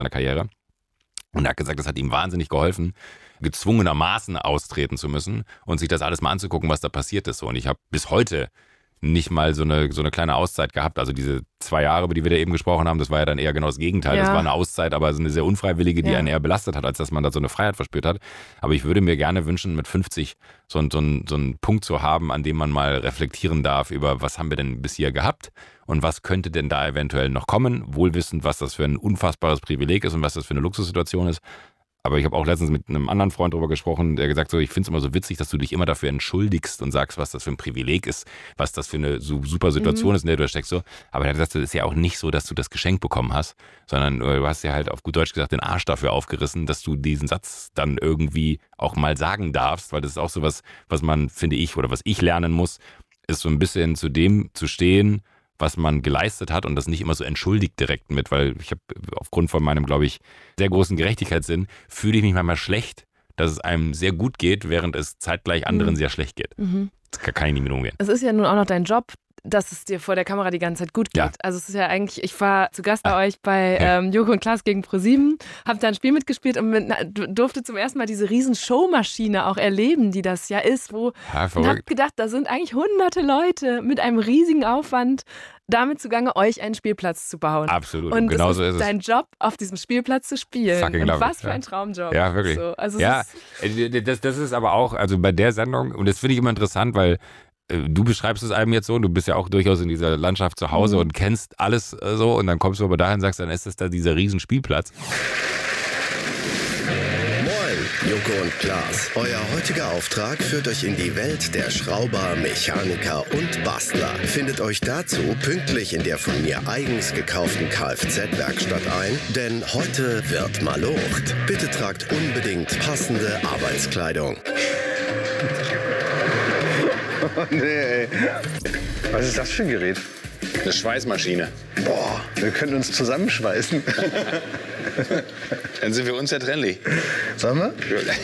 seiner Karriere. Und er hat gesagt, das hat ihm wahnsinnig geholfen, gezwungenermaßen austreten zu müssen und sich das alles mal anzugucken, was da passiert ist. Und ich habe bis heute nicht mal so eine kleine Auszeit gehabt. Also diese 2 Jahre, über die wir da eben gesprochen haben, das war ja dann eher genau das Gegenteil. Ja. Das war eine Auszeit, aber so eine sehr unfreiwillige, die einen eher belastet hat, als dass man da so eine Freiheit verspürt hat. Aber ich würde mir gerne wünschen, mit 50 so einen Punkt zu haben, an dem man mal reflektieren darf über, was haben wir denn bis hier gehabt und was könnte denn da eventuell noch kommen, wohlwissend, was das für ein unfassbares Privileg ist und was das für eine Luxussituation ist. Aber ich habe auch letztens mit einem anderen Freund darüber gesprochen, der gesagt hat, ich finde es immer so witzig, dass du dich immer dafür entschuldigst und sagst, was das für ein Privileg ist, was das für eine super Situation ist, in der du da steckst. So. Aber er hat gesagt, es ist ja auch nicht so, dass du das Geschenk bekommen hast, sondern du hast ja halt auf gut Deutsch gesagt den Arsch dafür aufgerissen, dass du diesen Satz dann irgendwie auch mal sagen darfst, weil das ist auch so was man, finde ich, oder was ich lernen muss, ist so ein bisschen zu dem zu stehen, was man geleistet hat und das nicht immer so entschuldigt direkt mit, weil ich habe aufgrund von meinem, glaube ich, sehr großen Gerechtigkeitssinn, fühle ich mich manchmal schlecht, dass es einem sehr gut geht, während es zeitgleich anderen sehr schlecht geht. Das kann ich nicht mit umgehen. Es ist ja nun auch noch dein Job, dass es dir vor der Kamera die ganze Zeit gut geht. Ja. Also es ist ja eigentlich, ich war zu Gast bei euch bei Joko und Klaas gegen ProSieben, habe da ein Spiel mitgespielt und durfte zum ersten Mal diese riesen Showmaschine auch erleben, die das ja ist, und habe gedacht, da sind eigentlich hunderte Leute mit einem riesigen Aufwand damit zugange, euch einen Spielplatz zu bauen. Absolut, und genau so ist ist es. Dein Job, auf diesem Spielplatz zu spielen. Fucking und was für ein Traumjob. Ja, wirklich. So, also das ist aber auch, also bei der Sendung, und das finde ich immer interessant, weil du beschreibst es einem jetzt so, du bist ja auch durchaus in dieser Landschaft zu Hause und kennst alles so und dann kommst du aber dahin und sagst, dann ist es da dieser riesen Spielplatz. Moin, Joko und Klaas. Euer heutiger Auftrag führt euch in die Welt der Schrauber, Mechaniker und Bastler. Findet euch dazu pünktlich in der von mir eigens gekauften Kfz-Werkstatt ein, denn heute wird malocht. Bitte tragt unbedingt passende Arbeitskleidung. Oh nee, ey. Was ist das für ein Gerät? Eine Schweißmaschine. Boah, wir können uns zusammenschweißen. Dann sind wir unzertrennlich. Sollen wir?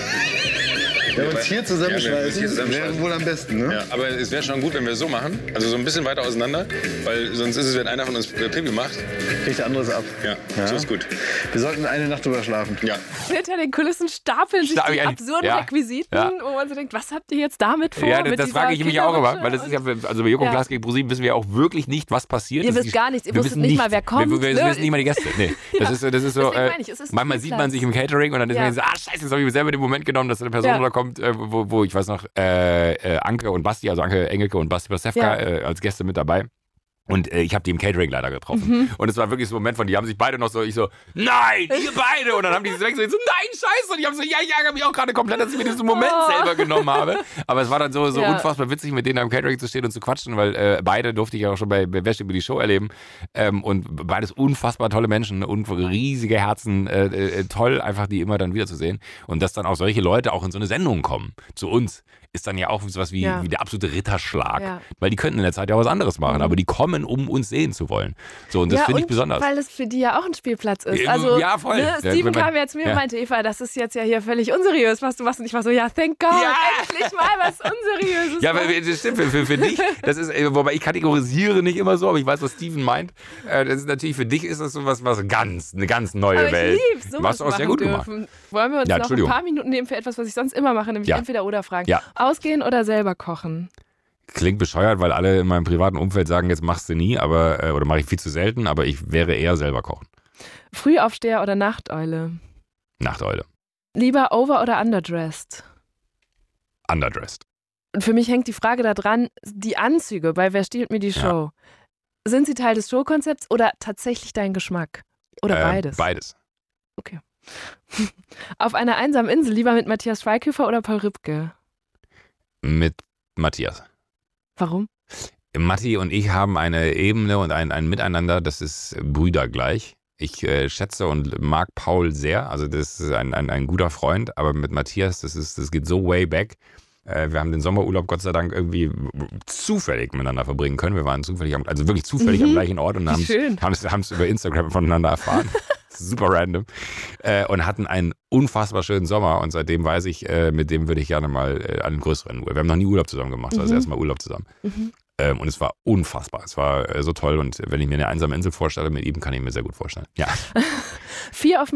Wenn wir uns hier zusammenschweißen, wäre wohl am besten, ne? Ja, aber es wäre schon gut, wenn wir es so machen. Also so ein bisschen weiter auseinander. Weil sonst ist es, wenn einer von uns Pipi macht. Kriegt der andere es ab. Ja, so ist gut. Wir sollten eine Nacht drüber schlafen. Ja. Hinter den Kulissen stapeln sich die absurden Requisiten, wo man so denkt, was habt ihr jetzt damit vor? Ja, das frage ich mich auch immer, weil das ist ja, also bei Joko und Klaas gegen ProSieben wissen wir auch wirklich nicht, was passiert. Ihr wisst gar nichts, ihr wusstet nicht mal, wer kommt. Wir wissen nicht mal die Gäste. Nee, das ist so, manchmal sieht man sich im Catering und dann ist man so, scheiße, jetzt habe ich selber den Moment genommen, dass eine Person runterkommt, wo ich weiß noch, Anke und Basti, also Anke Engelke und Basti Pasewka als Gäste mit dabei. Und ich habe die im Catering leider getroffen. Und es war wirklich so ein Moment von, die haben sich beide noch so, ich so, nein, ihr beide. Und dann haben die sich weggesehen, so, nein, scheiße. Und ich habe so, ja, ich ärgere mich auch gerade komplett, dass ich mir diesen Moment selber genommen habe. Aber es war dann so unfassbar witzig, mit denen am Catering zu stehen und zu quatschen, weil beide durfte ich ja auch schon bei Wäsche über die Show erleben. Und beides unfassbar tolle Menschen und riesige Herzen. Toll, einfach die immer dann wiederzusehen. Und dass dann auch solche Leute auch in so eine Sendung kommen, zu uns, ist dann ja auch sowas wie der absolute Ritterschlag. Ja. Weil die könnten in der Zeit ja auch was anderes machen, aber die kommen, um uns sehen zu wollen. So, und das finde ich besonders. Weil es für die ja auch ein Spielplatz ist. Also, ja, voll. Ne, Steven kam ja zu mir und meinte, Eva, das ist jetzt ja hier völlig unseriös, was du machst. Und ich war so, ja, thank God, endlich mal was Unseriöses. Ja, aber das stimmt, für dich, das ist, wobei ich kategorisiere nicht immer so, aber ich weiß, was Steven meint. Das ist natürlich, für dich ist das so eine ganz neue aber Welt. Ich lieb's, sowas was du auch sehr gut gemacht. Wollen wir uns noch ein paar Minuten nehmen für etwas, was ich sonst immer mache, nämlich entweder oder fragen. Ja. Ausgehen oder selber kochen? Klingt bescheuert, weil alle in meinem privaten Umfeld sagen, jetzt machst du nie, aber oder mache ich viel zu selten, aber ich wäre eher selber kochen. Frühaufsteher oder Nachteule? Nachteule. Lieber over- oder underdressed? Underdressed. Und für mich hängt die Frage da dran, die Anzüge bei Wer stiehlt mir die Show? Sind sie Teil des Showkonzepts oder tatsächlich dein Geschmack? Oder beides? Beides. Okay. Auf einer einsamen Insel lieber mit Matthias Schweighöfer oder Paul Ripke? Mit Matthias. Warum? Matti und ich haben eine Ebene und ein Miteinander, das ist brüdergleich. Ich schätze und mag Paul sehr, also das ist ein guter Freund, aber mit Matthias, das geht so way back. Wir haben den Sommerurlaub Gott sei Dank irgendwie zufällig miteinander verbringen können. Wir waren wirklich zufällig am gleichen Ort und haben es über Instagram voneinander erfahren. Super random. Und hatten einen unfassbar schönen Sommer und seitdem weiß ich, mit dem würde ich gerne mal an einen größeren Urlaub. Wir haben noch nie Urlaub zusammen gemacht, also das erste Mal Urlaub zusammen. Und es war unfassbar. Es war so toll. Und wenn ich mir eine einsame Insel vorstelle mit ihm, kann ich mir sehr gut vorstellen. Ja. 4 auf